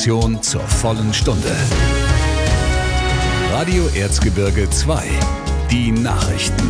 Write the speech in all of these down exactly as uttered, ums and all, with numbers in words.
Information zur vollen Stunde. Radio Erzgebirge zwei. Die Nachrichten.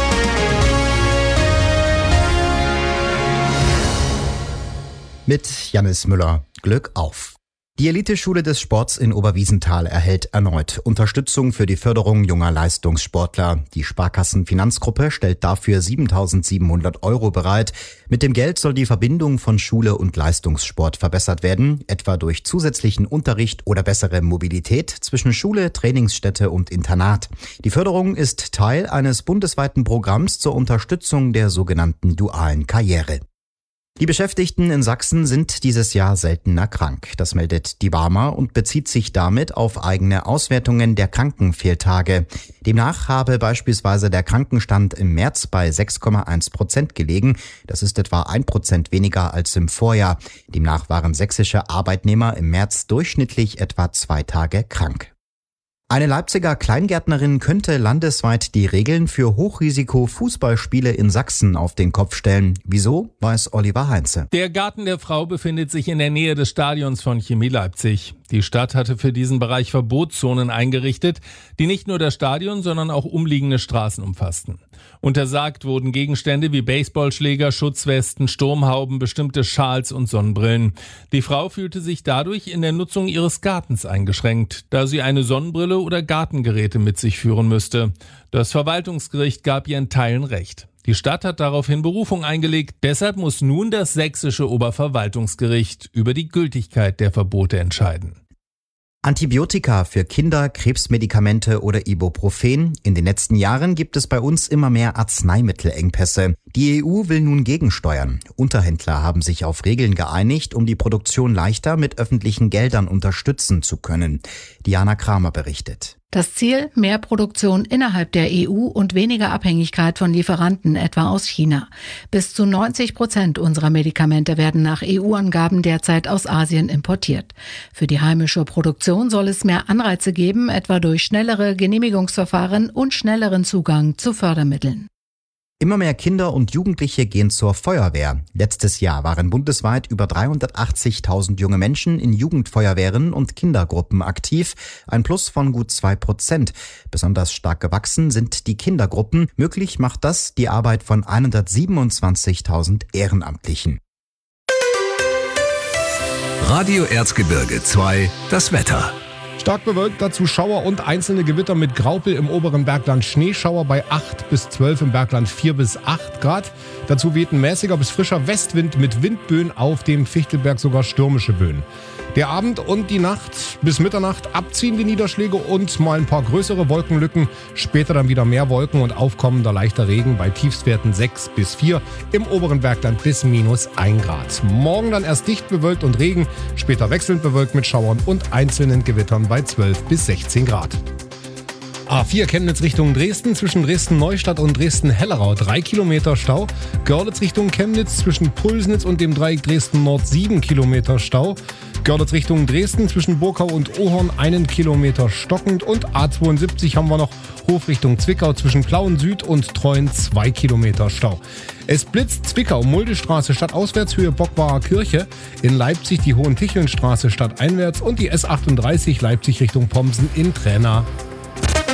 Mit Jannis Müller. Glück auf! Die Eliteschule des Sports in Oberwiesenthal erhält erneut Unterstützung für die Förderung junger Leistungssportler. Die Sparkassen-Finanzgruppe stellt dafür siebentausendsiebenhundert Euro bereit. Mit dem Geld soll die Verbindung von Schule und Leistungssport verbessert werden, etwa durch zusätzlichen Unterricht oder bessere Mobilität zwischen Schule, Trainingsstätte und Internat. Die Förderung ist Teil eines bundesweiten Programms zur Unterstützung der sogenannten dualen Karriere. Die Beschäftigten in Sachsen sind dieses Jahr seltener krank. Das meldet die Barmer und bezieht sich damit auf eigene Auswertungen der Krankenfehltage. Demnach habe beispielsweise der Krankenstand im März bei sechs Komma eins Prozent gelegen. Das ist etwa ein Prozent weniger als im Vorjahr. Demnach waren sächsische Arbeitnehmer im März durchschnittlich etwa zwei Tage krank. Eine Leipziger Kleingärtnerin könnte landesweit die Regeln für Hochrisiko-Fußballspiele in Sachsen auf den Kopf stellen. Wieso, weiß Oliver Heinze. Der Garten der Frau befindet sich in der Nähe des Stadions von Chemie Leipzig. Die Stadt hatte für diesen Bereich Verbotszonen eingerichtet, die nicht nur das Stadion, sondern auch umliegende Straßen umfassten. Untersagt wurden Gegenstände wie Baseballschläger, Schutzwesten, Sturmhauben, bestimmte Schals und Sonnenbrillen. Die Frau fühlte sich dadurch in der Nutzung ihres Gartens eingeschränkt, da sie eine Sonnenbrille oder Gartengeräte mit sich führen müsste. Das Verwaltungsgericht gab ihr in Teilen Recht. Die Stadt hat daraufhin Berufung eingelegt. Deshalb muss nun das sächsische Oberverwaltungsgericht über die Gültigkeit der Verbote entscheiden. Antibiotika für Kinder, Krebsmedikamente oder Ibuprofen. In den letzten Jahren gibt es bei uns immer mehr Arzneimittelengpässe. Die E U will nun gegensteuern. Unterhändler haben sich auf Regeln geeinigt, um die Produktion leichter mit öffentlichen Geldern unterstützen zu können. Diana Kramer berichtet. Das Ziel: mehr Produktion innerhalb der E U und weniger Abhängigkeit von Lieferanten, etwa aus China. Bis zu neunzig Prozent unserer Medikamente werden nach E U-Angaben derzeit aus Asien importiert. Für die heimische Produktion soll es mehr Anreize geben, etwa durch schnellere Genehmigungsverfahren und schnelleren Zugang zu Fördermitteln. Immer mehr Kinder und Jugendliche gehen zur Feuerwehr. Letztes Jahr waren bundesweit über dreihundertachtzigtausend junge Menschen in Jugendfeuerwehren und Kindergruppen aktiv, ein Plus von gut zwei Prozent. Besonders stark gewachsen sind die Kindergruppen. Möglich macht das die Arbeit von hundertsiebenundzwanzigtausend Ehrenamtlichen. Radio Erzgebirge zwei, das Wetter. Stark bewölkt, dazu Schauer und einzelne Gewitter mit Graupel im oberen Bergland, Schneeschauer bei acht bis zwölf, im Bergland vier bis acht Grad. Dazu weht ein mäßiger bis frischer Westwind mit Windböen, auf dem Fichtelberg sogar stürmische Böen. Der Abend und die Nacht bis Mitternacht abziehen die Niederschläge und mal ein paar größere Wolkenlücken. Später dann wieder mehr Wolken und aufkommender leichter Regen bei Tiefstwerten sechs bis vier, im oberen Bergland bis minus ein Grad. Morgen dann erst dicht bewölkt und Regen, später wechselnd bewölkt mit Schauern und einzelnen Gewittern bei zwölf bis sechzehn Grad. A vier Chemnitz Richtung Dresden, zwischen Dresden-Neustadt und Dresden-Hellerau drei Kilometer Stau. Görlitz Richtung Chemnitz, zwischen Pulsnitz und dem Dreieck Dresden-Nord sieben Kilometer Stau. Görlitz Richtung Dresden, zwischen Burkau und Ohorn einen Kilometer stockend. Und A zweiundsiebzig haben wir noch Hof Richtung Zwickau, zwischen Plauen Süd und Treuen zwei Kilometer Stau. Es blitzt Zwickau, Muldestraße stadtauswärts, Bockbarer Kirche. In Leipzig die Hohentichelnstraße stadteinwärts und die S achtunddreißig Leipzig Richtung Pomsen in Tränna.